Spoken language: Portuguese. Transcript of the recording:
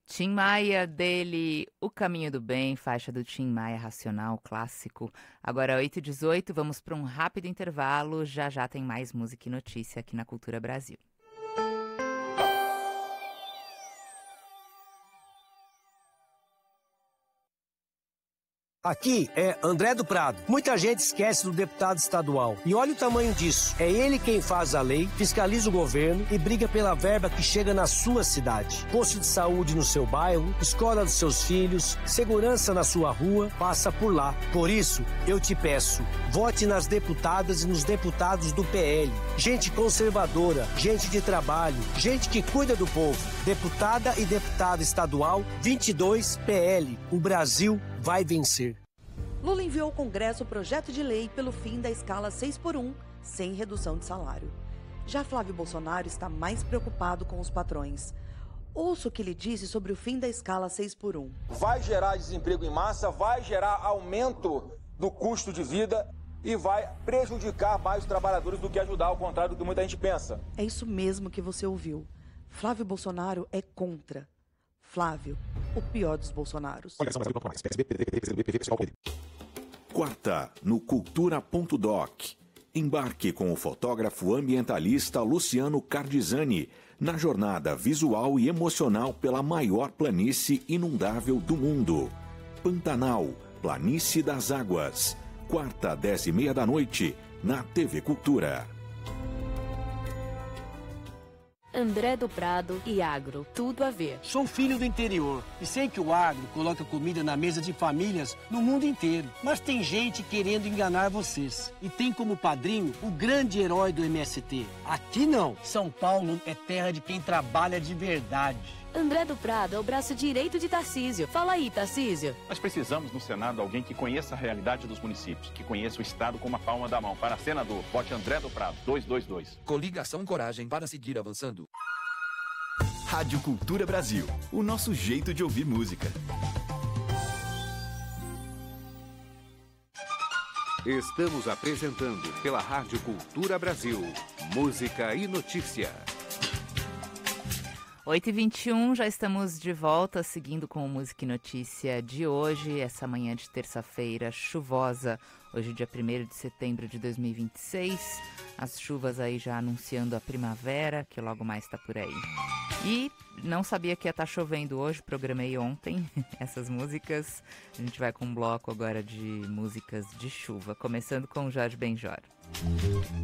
Tim Maia, dele O Caminho do Bem, faixa do Tim Maia Racional, clássico. Agora 8h18, vamos para um rápido intervalo. Já já tem mais música e notícia aqui na Cultura Brasil. Aqui é André do Prado. Muita gente esquece do deputado estadual. E olha o tamanho disso. É ele quem faz a lei, fiscaliza o governo e briga pela verba que chega na sua cidade. Posto de saúde no seu bairro, escola dos seus filhos, segurança na sua rua, passa por lá. Por isso, eu te peço, vote nas deputadas e nos deputados do PL. Gente conservadora, gente de trabalho, gente que cuida do povo. Deputada e deputado estadual 22 PL. O Brasil vai vencer. Lula enviou ao Congresso o projeto de lei pelo fim da escala 6x1, sem redução de salário. Já Flávio Bolsonaro está mais preocupado com os patrões. Ouça o que ele disse sobre o fim da escala 6x1. Vai gerar desemprego em massa, vai gerar aumento do custo de vida e vai prejudicar mais os trabalhadores do que ajudar, ao contrário do que muita gente pensa. É isso mesmo que você ouviu. Flávio Bolsonaro é contra. Flávio, o pior dos Bolsonaros. Quarta, no Cultura.doc. Embarque com o fotógrafo ambientalista Luciano Cardizani na jornada visual e emocional pela maior planície inundável do mundo. Pantanal, Planície das Águas. Quarta, 10h30 da noite, na TV Cultura. André do Prado e agro, tudo a ver. Sou filho do interior e sei que o agro coloca comida na mesa de famílias no mundo inteiro. Mas tem gente querendo enganar vocês. E tem como padrinho o grande herói do MST. Aqui não. São Paulo é terra de quem trabalha de verdade. André do Prado é o braço direito de Tarcísio. Fala aí, Tarcísio. Nós precisamos no Senado alguém que conheça a realidade dos municípios, que conheça o Estado como a palma da mão. Para senador, vote André do Prado, 222. Coligação Coragem para seguir avançando. Rádio Cultura Brasil, o nosso jeito de ouvir música. Estamos apresentando pela Rádio Cultura Brasil, música e notícia. 8h21, já estamos de volta, seguindo com o Música e Notícia de hoje, essa manhã de terça-feira chuvosa, hoje dia 1º de setembro de 2026, as chuvas aí já anunciando a primavera, que logo mais está por aí. E não sabia que ia estar chovendo hoje, programei ontem essas músicas, a gente vai com um bloco agora de músicas de chuva, começando com o Jorge Benjor.